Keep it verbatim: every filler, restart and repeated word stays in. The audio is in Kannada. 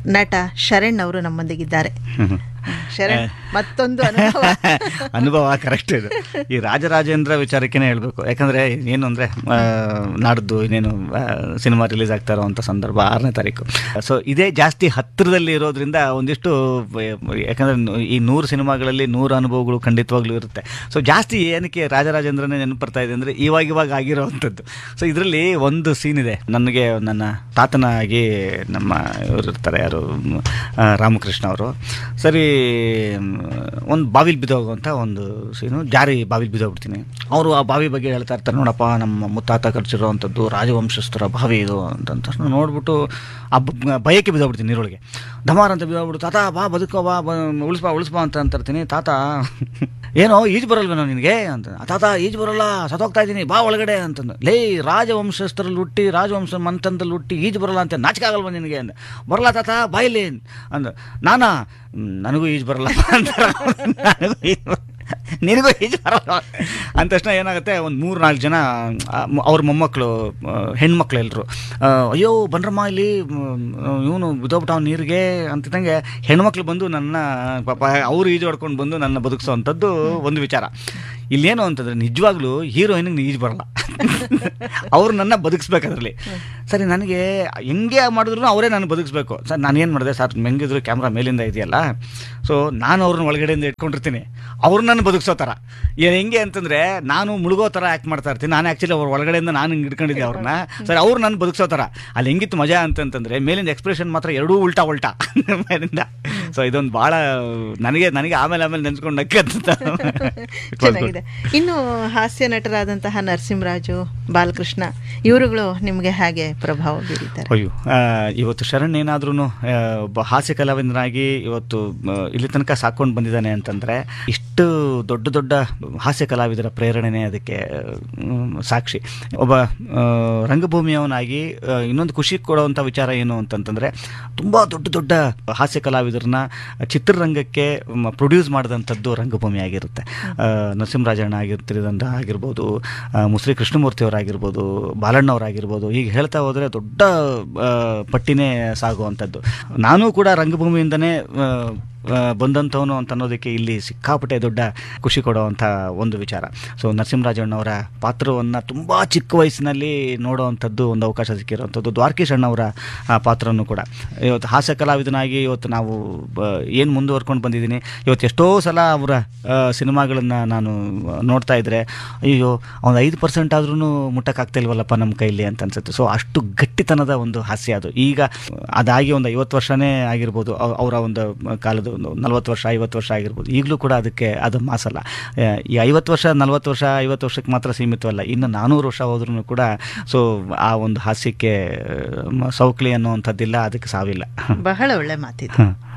ನಟ ಶರಣ್ ಅವರು ನಮ್ಮೊಂದಿಗಿದ್ದಾರೆ. ಶರಣ್, ಮತ್ತೊಂದು ಅನುಭವ ಅನುಭವ ಕರೆಕ್ಟ್ ಇದು. ಈ ರಾಜರಾಜೇಂದ್ರ ವಿಚಾರಕ್ಕೇನೆ ಹೇಳ್ಬೇಕು. ಯಾಕಂದ್ರೆ ಏನು ಅಂದ್ರೆ ನಾಡ್ದು ಇನ್ನೇನು ಸಿನಿಮಾ ರಿಲೀಸ್ ಆಗ್ತಾ ಇರೋವಂಥ ಸಂದರ್ಭ ಆರನೇ ತಾರೀಕು. ಸೊ ಇದೇ ಜಾಸ್ತಿ ಹತ್ತಿರದಲ್ಲಿ ಇರೋದ್ರಿಂದ ಒಂದಿಷ್ಟು, ಯಾಕಂದ್ರೆ ಈ ನೂರು ಸಿನಿಮಾಗಳಲ್ಲಿ ನೂರು ಅನುಭವಗಳು ಖಂಡಿತವಾಗ್ಲೂ ಇರುತ್ತೆ. ಸೊ ಜಾಸ್ತಿ ಏನಕ್ಕೆ ರಾಜರಾಜೇಂದ್ರನೇ ನೆನಪು ಬರ್ತಾ ಇದೆ ಅಂದ್ರೆ ಇವಾಗ ಇವಾಗ ಆಗಿರೋವಂಥದ್ದು. ಸೊ ಇದರಲ್ಲಿ ಒಂದು ಸೀನ್ ಇದೆ, ನನಗೆ ನನ್ನ ತಾತನಾಗಿ ನಮ್ಮ ಇವರು ಇರ್ತಾರೆ, ಯಾರು ರಾಮಕೃಷ್ಣ ಅವರು. ಸರಿ, ಒಂದು ಬಾವಿಲಿ ಬಿದ್ದೋಗುವಂಥ ಒಂದು ಸೀನು, ಜಾರಿ ಬಾವಿಲಿ ಬಿದ್ದೋಗ್ಬಿಡ್ತೀನಿ. ಅವರು ಆ ಬಾವಿ ಬಗ್ಗೆ ಹೇಳ್ತಾ ಇರ್ತಾರೆ, ನೋಡಪ್ಪ ನಮ್ಮ ಮುತ್ತಾತ ಖರ್ಚಿರುವಂಥದ್ದು ರಾಜವಂಶಸ್ಥರ ಬಾವಿ ಇದು ಅಂತ ನೋಡ್ಬಿಟ್ಟು ಆ ಭಯಕ್ಕೆ ಬಿದ್ದೋಗ್ಬಿಡ್ತೀನಿ ನೀರೊಳಗೆ. ಧಮಾರ್ ಅಂತ ಬಿದ್ದೋಗ್ಬಿಟ್ಟು, ತಾತ ಬಾ ಬದುಕೋ ಬಾ ಉಳಿಸ್ಬಾ ಉಳಿಸ್ಬಾ ಅಂತ ಅಂತಿರ್ತೀನಿ. ತಾತ ಏನೋ ಈಜು ಬರಲ್ವೇನೋ ನಿನಗೆ ಅಂತ. ತಾತ ಈಜು ಬರಲ್ಲ, ಸತ್ತೋಗ್ತಾ ಇದ್ದೀನಿ, ಬಾ ಒಳಗಡೆ ಅಂತಂದು. ಲೇ, ರಾಜವಂಶಸ್ಥರಲ್ಲಿ ಹುಟ್ಟಿ ರಾಜವಂಶ ಮಂತನದಲ್ಲಿ ಹುಟ್ಟಿ ಈಜು ಬರಲ್ಲ ಅಂತ ನಾಚಿಕೆ ಆಗಲ್ವ ನಿನಗೆ ಅಂದ. ಬರಲ್ಲ ತಾತ ಬಾಯಿಲಿ ಅಂದ. ನಾನಾ ನನಗೂ ಈಜು ಬರಲ್ಲ ಅಂತ, ನನಗೂ ಈಜು ನಿನಗೂ ಈಜು ಬರಲ್ಲ ಅಂದ ತಕ್ಷಣ ಏನಾಗುತ್ತೆ, ಒಂದು ಮೂರು ನಾಲ್ಕು ಜನ ಅವ್ರ ಮೊಮ್ಮಕ್ಕಳು ಹೆಣ್ಮಕ್ಳು ಎಲ್ಲರು, ಅಯ್ಯೋ ಬನ್ರಮ್ಮ ಇಲ್ಲಿ ಇವನು ಬಿದ್ದೋಗ್ಬಿಟ್ಟ ಅವ್ನು ನೀರಿಗೆ ಅಂತಿದ್ದಂಗೆ ಹೆಣ್ಮಕ್ಳು ಬಂದು ನನ್ನ ಪಾಪ ಅವರು ಈಜು ಹೊಡ್ಕೊಂಡು ಬಂದು ನನ್ನ ಬದುಕಿಸೋವಂಥದ್ದು ಒಂದು ವಿಚಾರ. ಇಲ್ಲೇನು ಅಂತಂದರೆ ನಿಜವಾಗ್ಲೂ ಹೀರೋಯಿನಿಗೆ ಈಜು ಬರಲ್ಲ, ಅವ್ರು ನನ್ನ ಬದುಕಿಸ್ಬೇಕದ್ರಲ್ಲಿ. ಸರಿ, ನನಗೆ ಹೆಂಗೆ ಮಾಡಿದ್ರು ಅವರೇ ನಾನು ಬದುಕಿಸ್ಬೇಕು. ಸರ್ ನಾನು ಏನು ಮಾಡಿದೆ ಸರ್, ಹೆಂಗಿದ್ರು ಕ್ಯಾಮ್ರಾ ಮೇಲಿಂದ ಇದೆಯಲ್ಲ, ಸೊ ನಾನು ಅವ್ರನ್ನ ಒಳಗಡೆಯಿಂದ ಇಟ್ಕೊಂಡಿರ್ತೀನಿ, ಅವ್ರು ನನ್ನ ಬದುಕಿಸೋ ಥರ. ಏನು ಹೆಂಗೆ ಅಂತಂದರೆ ನಾನು ಮುಳುಗೋ ಥರ ಆ್ಯಕ್ಟ್ ಮಾಡ್ತಾ ಇರ್ತೀನಿ. ನಾನು ಆ್ಯಕ್ಚುಲಿ ಅವ್ರ ಒಳಗಡೆಯಿಂದ ನಾನು ಹಿಂಗೆ ಇಟ್ಕೊಂಡಿದ್ದೆ ಅವ್ರನ್ನ. ಸರ್ ಅವ್ರು ನನ್ನ ಬದುಕಿಸೋ ಥರ. ಅಲ್ಲಿ ಹೆಂಗಿತ್ತು ಮಜಾ ಅಂತಂತಂದರೆ ಮೇಲಿಂದ ಎಕ್ಸ್ಪ್ರೆಷನ್ ಮಾತ್ರ ಎರಡೂ ಉಲ್ಟಾ ಉಲ್ಟಾ ಮೇಲಿಂದ. ಸೊ ಇದೊಂದು ಭಾಳ ನನಗೆ ನನಗೆ ಆಮೇಲೆ ಆಮೇಲೆ ನೆನ್ಸ್ಕೊಂಡು ನಕ್ಕಂತ ಚೆನ್ನಾಗಿದೆ. ಇನ್ನು ಹಾಸ್ಯ ನಟರಾದಂತಹ ನರಸಿಂಹರಾಜು, ಬಾಲಕೃಷ್ಣ ಇವರುಗಳು ನಿಮಗೆ ಹಾಗೆ ಪ್ರಭಾವ ಬೀರಿದ್ದಾರೆ? ಅಯ್ಯೋ, ಇವತ್ತು ಶರಣ್ ಏನಾದ್ರೂ ಒಬ್ಬ ಹಾಸ್ಯ ಕಲಾವಿದನಾಗಿ ಇವತ್ತು ಇಲ್ಲಿ ತನಕ ಸಾಕೊಂಡು ಬಂದಿದ್ದಾನೆ ಅಂತಂದರೆ ಇಷ್ಟು ದೊಡ್ಡ ದೊಡ್ಡ ಹಾಸ್ಯ ಕಲಾವಿದರ ಪ್ರೇರಣೆನೇ ಅದಕ್ಕೆ ಸಾಕ್ಷಿ. ಒಬ್ಬ ರಂಗಭೂಮಿಯವನಾಗಿ ಇನ್ನೊಂದು ಖುಷಿ ಕೊಡುವಂಥ ವಿಚಾರ ಏನು ಅಂತಂತಂದರೆ, ತುಂಬ ದೊಡ್ಡ ದೊಡ್ಡ ಹಾಸ್ಯ ಕಲಾವಿದರನ್ನ ಚಿತ್ರರಂಗಕ್ಕೆ ಪ್ರೊಡ್ಯೂಸ್ ಮಾಡಿದಂಥದ್ದು ರಂಗಭೂಮಿ ಆಗಿರುತ್ತೆ. ನರಸಿಂಹರಾಜಣ್ಣ ಆಗಿರ್ತಿರೋದಂತ ಆಗಿರ್ಬೋದು, ಮುಸ್ರಿ ಕೃಷ್ಣಮೂರ್ತಿಯವರಾಗಿರ್ಬೋದು, ಬಾಲಣ್ಣವರಾಗಿರ್ಬೋದು, ಹೀಗೆ ಹೇಳ್ತಾ ಹೋದರೆ ದೊಡ್ಡ ಪಟ್ಟಿನೇ ಸಾಗುವಂಥದ್ದು. ನಾನೂ ಕೂಡ ರಂಗಭೂಮಿಯಿಂದನೇ ಬಂದಂಥವನು ಅಂತ ಅನ್ನೋದಕ್ಕೆ ಇಲ್ಲಿ ಸಿಕ್ಕಾಪಟ್ಟೆ ದೊಡ್ಡ ಖುಷಿ ಕೊಡುವಂಥ ಒಂದು ವಿಚಾರ. ಸೊ ನರಸಿಂಹರಾಜಣ್ಣವರ ಪಾತ್ರವನ್ನು ತುಂಬ ಚಿಕ್ಕ ವಯಸ್ಸಿನಲ್ಲಿ ನೋಡೋವಂಥದ್ದು ಒಂದು ಅವಕಾಶ ಸಿಕ್ಕಿರೋವಂಥದ್ದು. ದ್ವಾರಕೀಶ್ ಅಣ್ಣವರ ಪಾತ್ರನೂ ಕೂಡ ಇವತ್ತು ಹಾಸ್ಯ ಕಲಾವಿದನಾಗಿ ಇವತ್ತು ನಾವು ಏನು ಮುಂದುವರ್ಕೊಂಡು ಬಂದಿದ್ದೀನಿ. ಇವತ್ತು ಎಷ್ಟೋ ಸಲ ಅವರ ಸಿನಿಮಾಗಳನ್ನು ನಾನು ನೋಡ್ತಾ ಇದ್ದರೆ ಅಯ್ಯೋ ಒಂದು ಐದು ಪರ್ಸೆಂಟ್ ಆದ್ರೂ ಮುಟ್ಟಕ್ಕಾಗ್ತಾ ಇಲ್ವಲ್ಲಪ್ಪ ನಮ್ಮ ಕೈಲಿ ಅಂತ ಅನ್ಸುತ್ತೆ. ಸೊ ಅಷ್ಟು ಗಟ್ಟಿತನದ ಒಂದು ಹಾಸ್ಯ ಅದು. ಈಗ ಅದಾಗಿ ಒಂದು ಐವತ್ತು ವರ್ಷನೇ ಆಗಿರ್ಬೋದು, ಅವರ ಒಂದು ಕಾಲದ ಒಂದು ನಲ್ವತ್ತು ವರ್ಷ ಐವತ್ತು ವರ್ಷ ಆಗಿರ್ಬೋದು. ಈಗಲೂ ಕೂಡ ಅದಕ್ಕೆ ಅದು ಮಾಸಲ್ಲ. ಈ ಐವತ್ತು ವರ್ಷ ನಲ್ವತ್ತು ವರ್ಷ ಐವತ್ತು ವರ್ಷಕ್ಕೆ ಮಾತ್ರ ಸೀಮಿತವಲ್ಲ, ಇನ್ನು ನಾನ್ನೂರು ವರ್ಷ ಹೋದ್ರೂ ಕೂಡ ಸೊ ಆ ಒಂದು ಹಾಸ್ಯಕ್ಕೆ ಸೌಕ್ಲಿ ಅನ್ನುವಂಥದ್ದಿಲ್ಲ, ಅದಕ್ಕೆ ಸಾವಿಲ್ಲ. ಬಹಳ ಒಳ್ಳೆ ಮಾತಿದೆ.